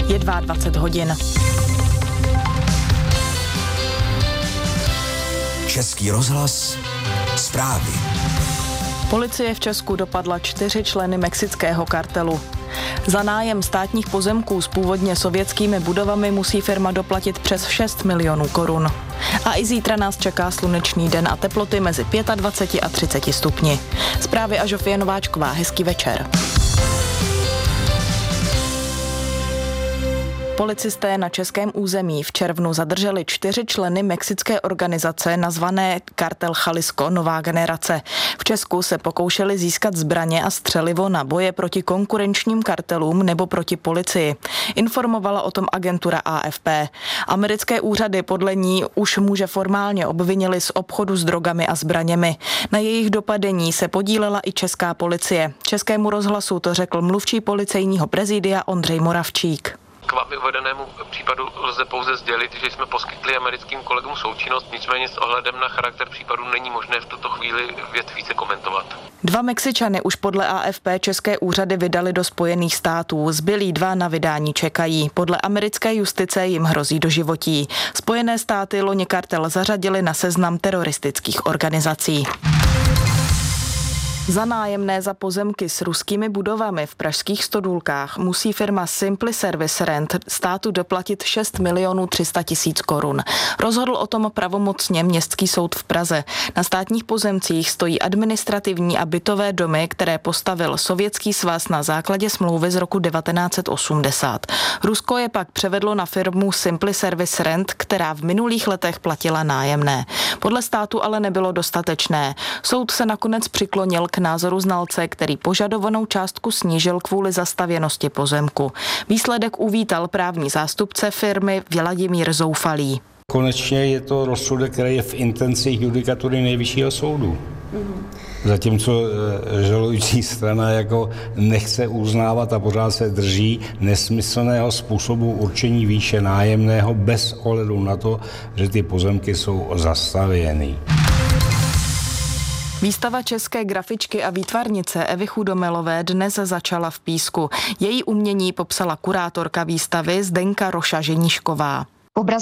Je 22 hodin. Český rozhlas, zprávy. Policie v Česku dopadla 4 členy mexického kartelu. Za nájem státních pozemků s původně sovětskými budovami musí firma doplatit přes 6 milionů korun. A i zítra nás čeká slunečný den a teploty mezi 25 a 30 stupni. Zprávy a Žofie Nováčková, hezký večer. Policisté na českém území v červnu zadrželi 4 členy mexické organizace nazvané Kartel Jalisco Nová generace. V Česku se pokoušeli získat zbraně a střelivo na boje proti konkurenčním kartelům nebo proti policii. Informovala o tom agentura AFP. Americké úřady podle ní už muže formálně obvinili z obchodu s drogami a zbraněmi. Na jejich dopadení se podílela i česká policie. Českému rozhlasu to řekl mluvčí policejního prezidia Ondřej Moravčík. K vámi uvedenému případu lze pouze sdělit, že jsme poskytli americkým kolegům součinnost, nicméně s ohledem na charakter případu není možné v tuto chvíli věc více komentovat. 2 Mexičany už podle AFP české úřady vydali do Spojených států. Zbylí 2 na vydání čekají. Podle americké justice jim hrozí doživotí. Spojené státy loni kartel zařadili na seznam teroristických organizací. Za nájemné za pozemky s ruskými budovami v pražských Stodůlkách musí firma Simply Service Rent státu doplatit 6 milionů 300 tisíc korun. Rozhodl o tom pravomocně Městský soud v Praze. Na státních pozemcích stojí administrativní a bytové domy, které postavil Sovětský svaz na základě smlouvy z roku 1980. Rusko je pak převedlo na firmu Simply Service Rent, která v minulých letech platila nájemné. Podle státu ale nebylo dostatečné. Soud se nakonec přiklonil k názoru znalce, který požadovanou částku snížil kvůli zastavěnosti pozemku. Výsledek uvítal právní zástupce firmy Vladimír Zoufalý. Konečně je to rozsudek, který je v intencích judikatury Nejvyššího soudu. Zatímco žalující strana jako nechce uznávat a pořád se drží nesmyslného způsobu určení výše nájemného bez ohledu na to, že ty pozemky jsou zastavěny. Výstava české grafičky a výtvarnice Evy Chudomelové dnes začala v Písku. Její umění popsala kurátorka výstavy Zdenka Roša Ženíšková. Obraz